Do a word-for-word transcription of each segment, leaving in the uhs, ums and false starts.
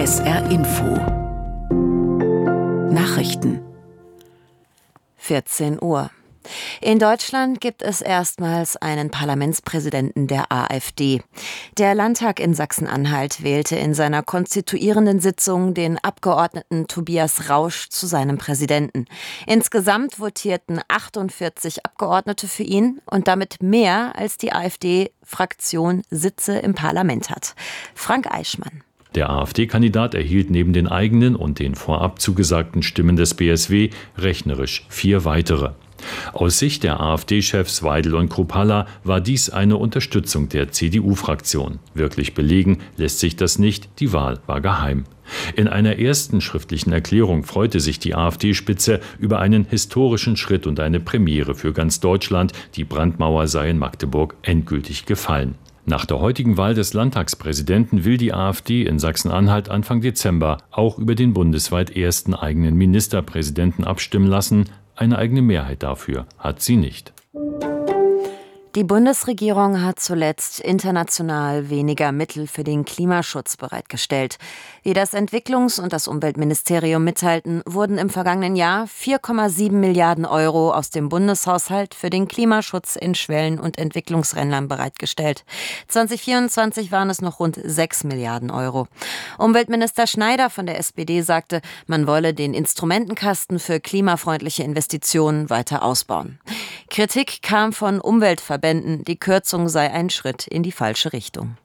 S R Info Nachrichten vierzehn Uhr. In Deutschland gibt es erstmals einen Parlamentspräsidenten der AfD. Der Landtag in Sachsen-Anhalt wählte in seiner konstituierenden Sitzung den Abgeordneten Tobias Rausch zu seinem Präsidenten. Insgesamt votierten achtundvierzig Abgeordnete für ihn und damit mehr, als die AfD-Fraktion Sitze im Parlament hat. Frank Eichmann. Der AfD-Kandidat erhielt neben den eigenen und den vorab zugesagten Stimmen des B S W rechnerisch vier weitere. Aus Sicht der AfD-Chefs Weidel und Kruppalla war dies eine Unterstützung der C D U-Fraktion. Wirklich belegen lässt sich das nicht, die Wahl war geheim. In einer ersten schriftlichen Erklärung freute sich die AfD-Spitze über einen historischen Schritt und eine Premiere für ganz Deutschland. Die Brandmauer sei in Magdeburg endgültig gefallen. Nach der heutigen Wahl des Landtagspräsidenten will die AfD in Sachsen-Anhalt Anfang Dezember auch über den bundesweit ersten eigenen Ministerpräsidenten abstimmen lassen. Eine eigene Mehrheit dafür hat sie nicht. Die Bundesregierung hat zuletzt international weniger Mittel für den Klimaschutz bereitgestellt. Wie das Entwicklungs- und das Umweltministerium mitteilten, wurden im vergangenen Jahr vier Komma sieben Milliarden Euro aus dem Bundeshaushalt für den Klimaschutz in Schwellen- und Entwicklungsländern bereitgestellt. zwanzig vierundzwanzig waren es noch rund sechs Milliarden Euro. Umweltminister Schneider von der S P D sagte, man wolle den Instrumentenkasten für klimafreundliche Investitionen weiter ausbauen. Kritik kam von Umweltverbänden. Die Kürzung sei ein Schritt in die falsche Richtung.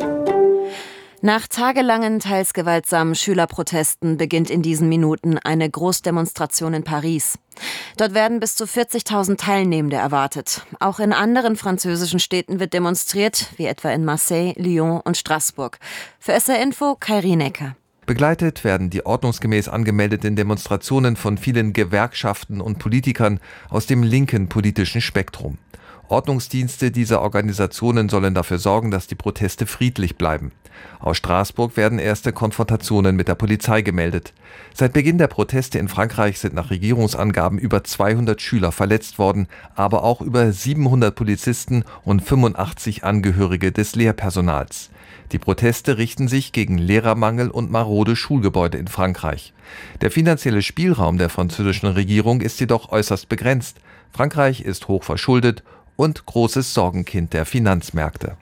Nach tagelangen, teils gewaltsamen Schülerprotesten beginnt in diesen Minuten eine Großdemonstration in Paris. Dort werden bis zu vierzigtausend Teilnehmende erwartet. Auch in anderen französischen Städten wird demonstriert, wie etwa in Marseille, Lyon und Straßburg. Für S R Info, Kairi Necker. Begleitet werden die ordnungsgemäß angemeldeten Demonstrationen von vielen Gewerkschaften und Politikern aus dem linken politischen Spektrum. Ordnungsdienste dieser Organisationen sollen dafür sorgen, dass die Proteste friedlich bleiben. Aus Straßburg werden erste Konfrontationen mit der Polizei gemeldet. Seit Beginn der Proteste in Frankreich sind nach Regierungsangaben über zweihundert Schüler verletzt worden, aber auch über siebenhundert Polizisten und fünfundachtzig Angehörige des Lehrpersonals. Die Proteste richten sich gegen Lehrermangel und marode Schulgebäude in Frankreich. Der finanzielle Spielraum der französischen Regierung ist jedoch äußerst begrenzt. Frankreich ist hoch verschuldet und großes Sorgenkind der Finanzmärkte.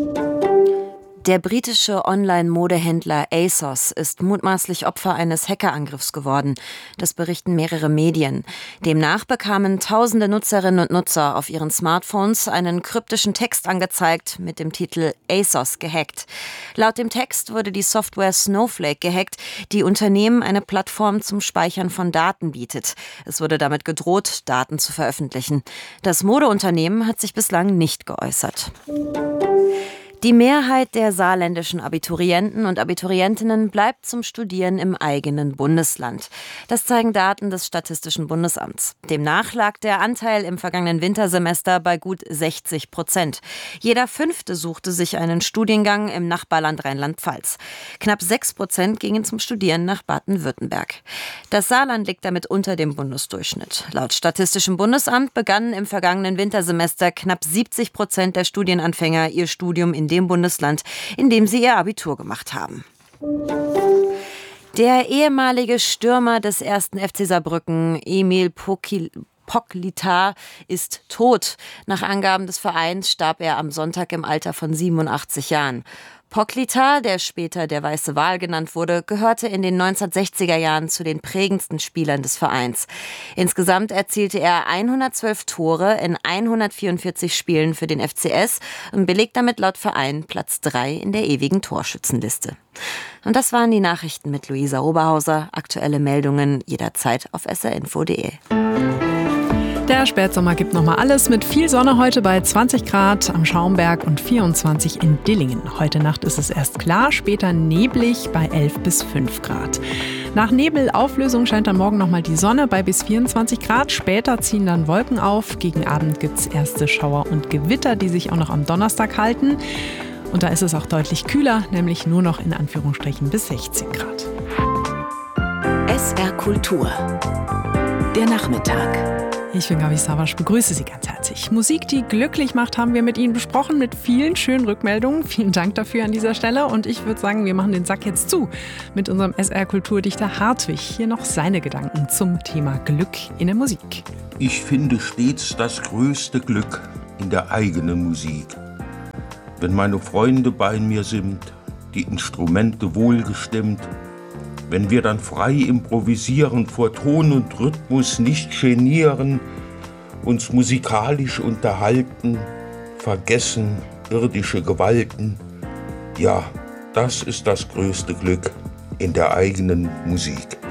Der britische Online-Modehändler ASOS ist mutmaßlich Opfer eines Hackerangriffs geworden. Das berichten mehrere Medien. Demnach bekamen tausende Nutzerinnen und Nutzer auf ihren Smartphones einen kryptischen Text angezeigt mit dem Titel ASOS gehackt. Laut dem Text wurde die Software Snowflake gehackt, die Unternehmen eine Plattform zum Speichern von Daten bietet. Es wurde damit gedroht, Daten zu veröffentlichen. Das Modeunternehmen hat sich bislang nicht geäußert. Die Mehrheit der saarländischen Abiturienten und Abiturientinnen bleibt zum Studieren im eigenen Bundesland. Das zeigen Daten des Statistischen Bundesamts. Demnach lag der Anteil im vergangenen Wintersemester bei gut sechzig Prozent. Jeder Fünfte suchte sich einen Studiengang im Nachbarland Rheinland-Pfalz. Knapp sechs Prozent gingen zum Studieren nach Baden-Württemberg. Das Saarland liegt damit unter dem Bundesdurchschnitt. Laut Statistischem Bundesamt begannen im vergangenen Wintersemester knapp siebzig Prozent der Studienanfänger ihr Studium in dem Bundesland, in dem sie ihr Abitur gemacht haben. Der ehemalige Stürmer des ersten F C Saarbrücken, Emil Pokil Poklita, ist tot. Nach Angaben des Vereins starb er am Sonntag im Alter von siebenundachtzig Jahren. Poklita, der später der Weiße Wal genannt wurde, gehörte in den neunzehnhundertsechziger Jahren zu den prägendsten Spielern des Vereins. Insgesamt erzielte er hundertzwölf Tore in hundertvierundvierzig Spielen für den F C S und belegt damit laut Verein Platz drei in der ewigen Torschützenliste. Und das waren die Nachrichten mit Luisa Oberhauser. Aktuelle Meldungen jederzeit auf s r info punkt d e. Der Spätsommer gibt nochmal alles mit viel Sonne heute bei zwanzig Grad am Schaumberg und vierundzwanzig in Dillingen. Heute Nacht ist es erst klar, später neblig bei elf bis fünf Grad. Nach Nebelauflösung scheint dann morgen nochmal die Sonne bei bis vierundzwanzig Grad. Später ziehen dann Wolken auf. Gegen Abend gibt es erste Schauer und Gewitter, die sich auch noch am Donnerstag halten. Und da ist es auch deutlich kühler, nämlich nur noch in Anführungsstrichen bis sechzehn Grad. S R Kultur. Der Nachmittag. Ich bin Gabi Savasch, begrüße Sie ganz herzlich. Musik, die glücklich macht, haben wir mit Ihnen besprochen, mit vielen schönen Rückmeldungen. Vielen Dank dafür an dieser Stelle. Und ich würde sagen, wir machen den Sack jetzt zu mit unserem S R-Kulturdichter Hartwig. Hier noch seine Gedanken zum Thema Glück in der Musik. Ich finde stets das größte Glück in der eigenen Musik. Wenn meine Freunde bei mir sind, die Instrumente wohlgestimmt, wenn wir dann frei improvisieren, vor Ton und Rhythmus nicht genieren, uns musikalisch unterhalten, vergessen irdische Gewalten. Ja, das ist das größte Glück in der eigenen Musik.